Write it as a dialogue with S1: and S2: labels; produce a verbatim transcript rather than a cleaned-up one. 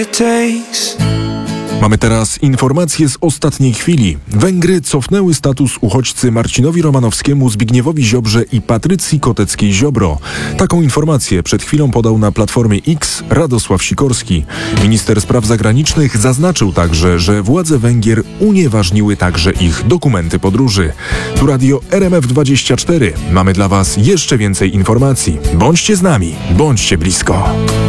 S1: Mamy teraz informacje z ostatniej chwili. Węgry cofnęły status uchodźcy Marcinowi Romanowskiemu, Zbigniewowi Ziobrze i Patrycji Koteckiej-Ziobro. Taką informację przed chwilą podał na Platformie X Radosław Sikorski. Minister spraw zagranicznych zaznaczył także, że władze Węgier unieważniły także ich dokumenty podróży. Tu Radio R M F dwadzieścia cztery. Mamy dla Was jeszcze więcej informacji. Bądźcie z nami, bądźcie blisko.